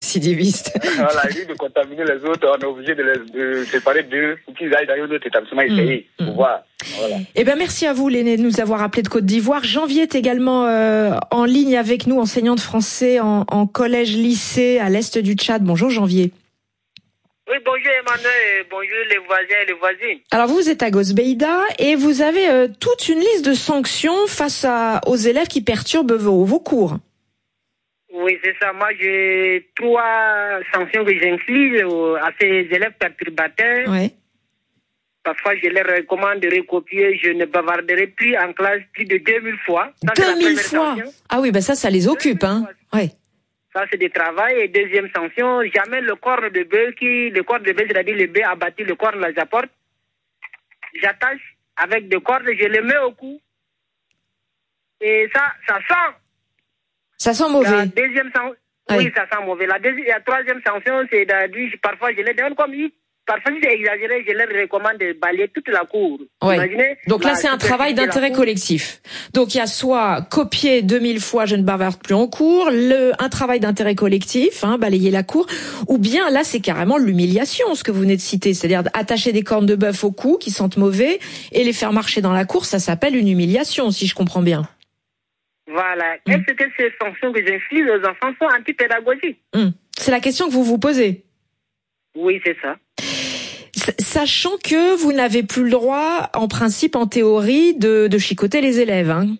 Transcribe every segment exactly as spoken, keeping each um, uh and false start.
récidiviste. Voilà, lui de contaminer les autres, on est obligé de les de séparer d'eux pour qu'ils aillent dans un autre établissement essayer mmh. pour voir. Voilà. Eh ben merci à vous l'aîné de nous avoir appelé de Côte d'Ivoire. Janvier est également euh, en ligne avec nous, enseignant de français en, en collège-lycée à l'est du Tchad. Bonjour Janvier. Oui, bonjour Emmanuel, et bonjour les voisins et les voisines. Alors vous, vous êtes à Gosbeida et vous avez euh, toute une liste de sanctions face à, aux élèves qui perturbent vos, vos cours. Oui, c'est ça. Moi, j'ai trois sanctions que j'inflige à ces élèves perturbateurs. Oui. Parfois, je leur recommande de recopier. Je ne bavarderai plus en classe plus de deux mille fois. deux mille fois sanction. Ah oui, ben ça, ça les occupe, hein. Oui. Ça, c'est du travail. Et deuxième sanction, jamais le corps de bœuf qui, le corps de bœuf, c'est-à-dire le bœuf abattu, le corps, là, j'apporte. J'attache avec des cordes, je le mets au cou. Et ça, ça sent. Ça sent mauvais. La deuxième sanction, oui. oui, ça sent mauvais. La, deuxième, la troisième sanction, c'est de, parfois, je les donne comme il. Parfois, si c'est exagéré, je leur recommande de balayer toute la cour. Ouais. Donc là, c'est un travail d'intérêt collectif. Donc il y a soit copier deux mille fois, je ne bavarde plus en cours, le, un travail d'intérêt collectif, hein, balayer la cour, ou bien là, c'est carrément l'humiliation, ce que vous venez de citer, c'est-à-dire attacher des cornes de bœuf au cou qui sentent mauvais et les faire marcher dans la cour, ça s'appelle une humiliation, si je comprends bien. Voilà. Mmh. Est-ce que ces sanctions que j'inflige aux enfants sont antipédagogiques? Mmh. C'est la question que vous vous posez. Oui, c'est ça. Sachant que vous n'avez plus le droit, en principe, en théorie, de, de chicoter les élèves. Hein.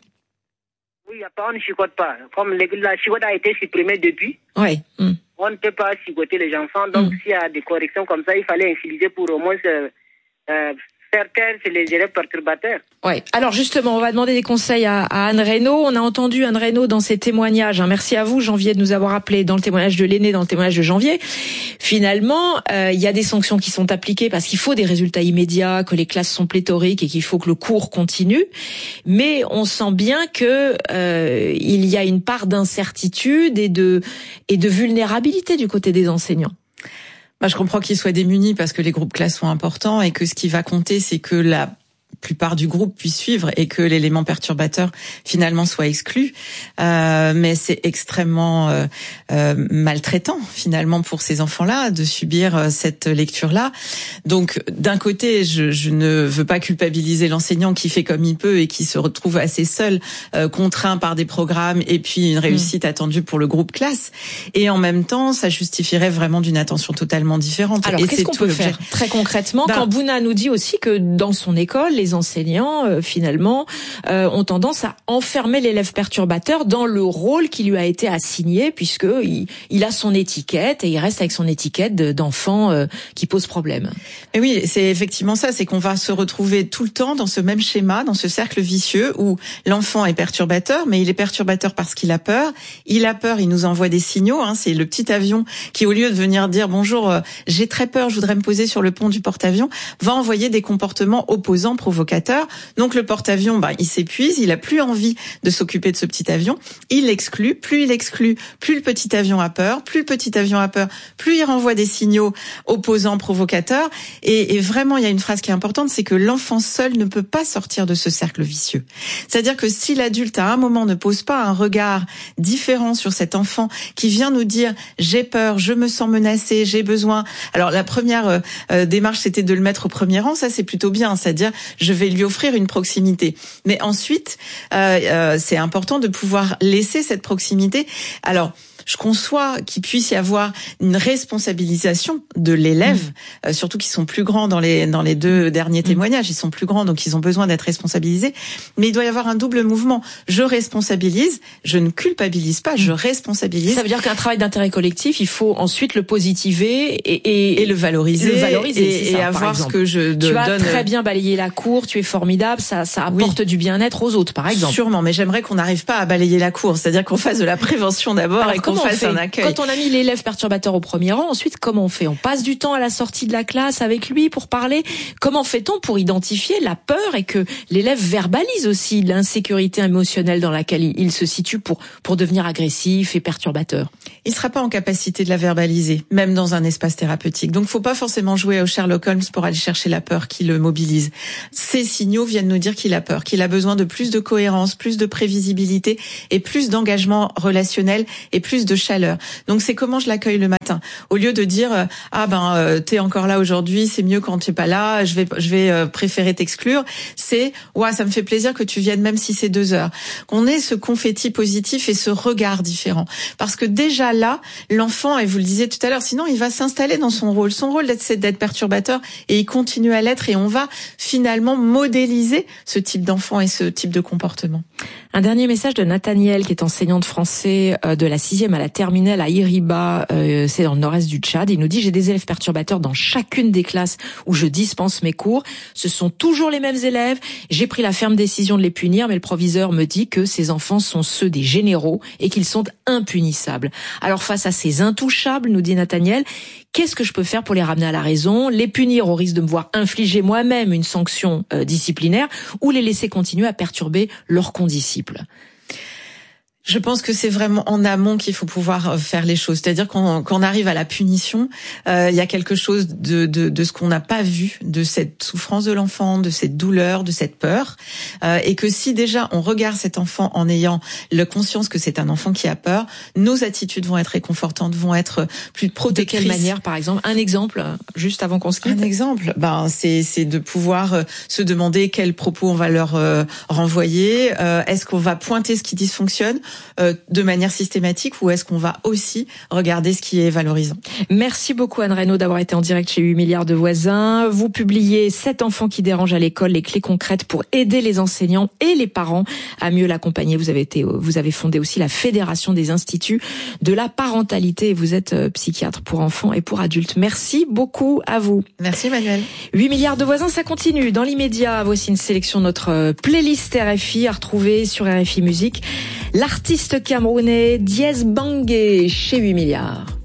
Oui, on ne chicote pas. Comme la chicote a été supprimée depuis, ouais. mmh. on ne peut pas chicoter les enfants. Donc, mmh. s'il y a des corrections comme ça, il fallait infliger pour au moins euh, euh, faire taire les élèves perturbateurs. Ouais. Alors justement, on va demander des conseils à, à Anne Reynaud. On a entendu Anne Reynaud dans ses témoignages. Hein. Merci à vous, Janvier, de nous avoir appelé dans le témoignage de l'aîné, dans le témoignage de Janvier. Finalement, euh, il y a des sanctions qui sont appliquées parce qu'il faut des résultats immédiats, que les classes sont pléthoriques et qu'il faut que le cours continue. Mais on sent bien que euh, il y a une part d'incertitude et de et de vulnérabilité du côté des enseignants. Bah, je comprends qu'ils soient démunis parce que les groupes classes sont importants et que ce qui va compter, c'est que la plupart du groupe puisse suivre et que l'élément perturbateur finalement soit exclu. Euh, mais c'est extrêmement euh, euh, maltraitant finalement pour ces enfants-là de subir euh, cette lecture-là. Donc d'un côté, je, je ne veux pas culpabiliser l'enseignant qui fait comme il peut et qui se retrouve assez seul, euh, contraint par des programmes et puis une réussite mmh. attendue pour le groupe classe. Et en même temps, ça justifierait vraiment d'une attention totalement différente. Alors et qu'est-ce qu'on peut faire très concrètement ben, quand Bouna nous dit aussi que dans son école, les enseignants, euh, finalement, euh, ont tendance à enfermer l'élève perturbateur dans le rôle qui lui a été assigné, puisque il, il a son étiquette et il reste avec son étiquette d'enfant euh, qui pose problème. Et oui, c'est effectivement ça, c'est qu'on va se retrouver tout le temps dans ce même schéma, dans ce cercle vicieux où l'enfant est perturbateur, mais il est perturbateur parce qu'il a peur. Il a peur, il nous envoie des signaux. Hein, c'est le petit avion qui, au lieu de venir dire bonjour, euh, j'ai très peur, je voudrais me poser sur le pont du porte-avions, va envoyer des comportements opposants, provocateurs. Donc le porte-avions, bah, il s'épuise, il a plus envie de s'occuper de ce petit avion, il l'exclut. Plus il exclut, plus le petit avion a peur, plus le petit avion a peur, plus il renvoie des signaux opposants, provocateurs. Et, et vraiment, il y a une phrase qui est importante, c'est que l'enfant seul ne peut pas sortir de ce cercle vicieux. C'est-à-dire que si l'adulte à un moment ne pose pas un regard différent sur cet enfant qui vient nous dire j'ai peur, je me sens menacé, j'ai besoin. Alors la première euh, démarche, c'était de le mettre au premier rang, ça c'est plutôt bien, c'est-à-dire je vais lui offrir une proximité. Mais ensuite, euh, euh, c'est important de pouvoir laisser cette proximité. Alors, je conçois qu'il puisse y avoir une responsabilisation de l'élève, mmh. euh, surtout qu'ils sont plus grands dans les dans les deux derniers témoignages, ils sont plus grands donc ils ont besoin d'être responsabilisés, mais il doit y avoir un double mouvement. Je responsabilise, je ne culpabilise pas, je responsabilise. Ça veut dire qu'un travail d'intérêt collectif, il faut ensuite le positiver et et, et le valoriser, le valoriser et, ça, et avoir ce que je de, tu as donne. très bien balayé la cour, tu es formidable, ça ça apporte oui. du bien-être aux autres par exemple. Sûrement, mais j'aimerais qu'on n'arrive pas à balayer la cour, c'est-à-dire qu'on fasse de la prévention d'abord. Alors, et qu'on fasse un accueil. Quand on a mis l'élève perturbateur au premier rang, ensuite comment on fait? On passe du temps à la sortie de la classe avec lui pour parler. Comment fait-on pour identifier la peur et que l'élève verbalise aussi l'insécurité émotionnelle dans laquelle il se situe pour pour devenir agressif et perturbateur? Il sera pas en capacité de la verbaliser, même dans un espace thérapeutique. Donc faut pas forcément jouer au Sherlock Holmes pour aller chercher la peur qui le mobilise. Ces signaux viennent nous dire qu'il a peur, qu'il a besoin de plus de cohérence, plus de prévisibilité et plus d'engagement relationnel et plus de chaleur. Donc c'est comment je l'accueille le matin. Au lieu de dire euh, ah ben euh, t'es encore là aujourd'hui, c'est mieux quand t'es pas là, je vais je vais euh, préférer t'exclure. C'est ouais, ça me fait plaisir que tu viennes même si c'est deux heures. Qu'on ait ce confetti positif et ce regard différent. Parce que déjà là, l'enfant, et vous le disiez tout à l'heure, sinon il va s'installer dans son rôle. Son rôle c'est d'être perturbateur et il continue à l'être et on va finalement modéliser ce type d'enfant et ce type de comportement. Un dernier message de Nathaniel qui est enseignant de français de la sixième à la terminale à Iriba, euh, c'est dans le nord-est du Tchad. Il nous dit: j'ai des élèves perturbateurs dans chacune des classes où je dispense mes cours. Ce sont toujours les mêmes élèves. J'ai pris la ferme décision de les punir, mais le proviseur me dit que ces enfants sont ceux des généraux et qu'ils sont impunissables. Alors face à ces intouchables, nous dit Nathaniel, qu'est-ce que je peux faire pour les ramener à la raison, les punir au risque de me voir infliger moi-même une sanction euh, disciplinaire, ou les laisser continuer à perturber leurs condisciples? Je pense que c'est vraiment en amont qu'il faut pouvoir faire les choses. C'est-à-dire qu'on, qu'on arrive à la punition, euh, il y a quelque chose de, de, de ce qu'on n'a pas vu, de cette souffrance de l'enfant, de cette douleur, de cette peur. Euh, et que si déjà on regarde cet enfant en ayant la conscience que c'est un enfant qui a peur, nos attitudes vont être réconfortantes, vont être plus protectrices. De quelle manière, par exemple? Un exemple, juste avant qu'on se quitte. Un exemple, ben c'est c'est de pouvoir euh, se demander quels propos on va leur euh, renvoyer. Euh, est-ce qu'on va pointer ce qui dysfonctionne euh, de manière systématique ou est-ce qu'on va aussi regarder ce qui est valorisant? Merci beaucoup Anne Reynaud d'avoir été en direct chez huit milliards de voisins. Vous publiez sept enfants qui dérangent à l'école, les clés concrètes pour aider les enseignants et les parents à mieux l'accompagner. Vous avez été, vous avez fondé aussi la Fédération des instituts de la parentalité et vous êtes psychiatre pour enfants et pour adultes. Merci beaucoup à vous. Merci Emmanuel. huit milliards de voisins, ça continue. Dans l'immédiat, voici une sélection de notre playlist R F I à retrouver sur R F I Musique. L'artiste camerounais Diez Bangué chez huit milliards.